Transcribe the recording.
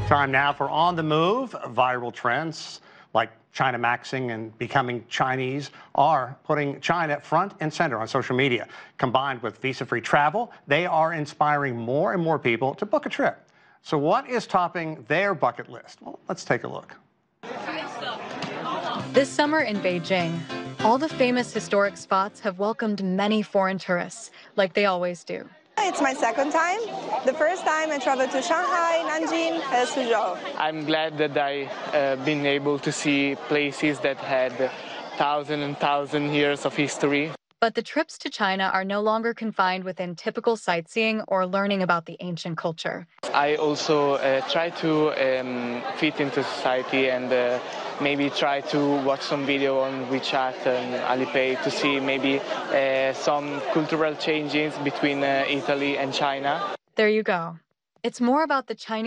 Time now for On the Move. Viral trends like China maxing and becoming Chinese are putting China front and center on social media. Combined with visa-free travel, they are inspiring more and more people to book a trip. So what is topping their bucket list? Well, let's take a look. This summer in Beijing, all the famous historic spots have welcomed many foreign tourists, like they always do. It's my second time. The first time I traveled to Shanghai, Nanjing, and Suzhou. I'm glad that I've been able to see places that had thousands and thousands years of history. But the trips to China are no longer confined within typical sightseeing or learning about the ancient culture. I also try to fit into society and maybe try to watch some video on WeChat and Alipay to see maybe some cultural changes between Italy and China. There you go. It's more about the Chinese